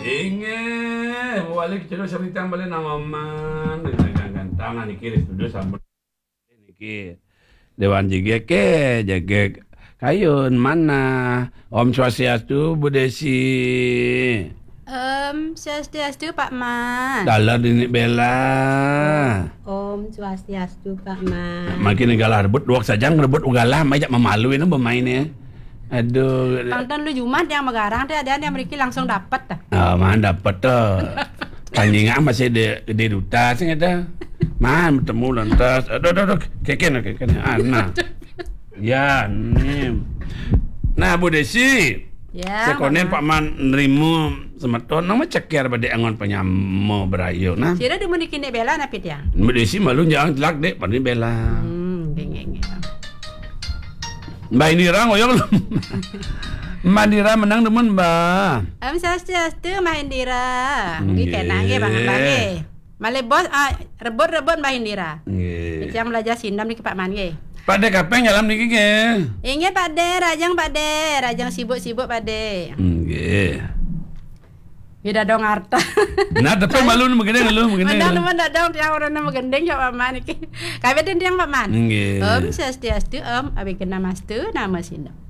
Inge, balik cerita cerita balik nama man, dengan tangan iki studio sambut niki. Dewan jegeke, jegek kayun mana? Om Swastiastu, Bu Desi. Swastiastu Pak Man. Dalar ini Bella. Om Swastiastu Pak Man. Makin galah rebut dua saja ngerebut ugalah, majak memaluin pemainnya. Aduh. Tonton lu Jumat yang Megarang teh ada yang mereka langsung dapat dah. Ah, mana dapat tuh. Kanjingan masih di duta sih ada. Man bertemu lantas. Aduh, keken. Ana. Ya, nih. Nah, Bu Desi. Ya. Sekonen Pak Man nerimu semeton nama ceker pada angon penyamo berayu nah. Sira dimunikin dek bela napit yang. Bu Desi malu jangan telak dek pada bela. Geng. Mbak Indira ngoyong belum? Mbak Indira menang demen Mbak. Swastiastu Mbak Indira. Nggih kenang nggih Bang nggih. Male bos rebut Mbak Indira. Nggih. Yang belajar sindam niki Pak Man nggih. Pak De kapeng dalam niki nggih. Inge Pak De, rajang sibuk Pak De. Nggih. Beda dong harta. Nah, tapi malu begini. Menang dong tiang orang nama gendeng ya Pak Man iki. Kabetin tiang Pak Man. Nggih. Om Swastiastu Om abi kena mastu nama sindam.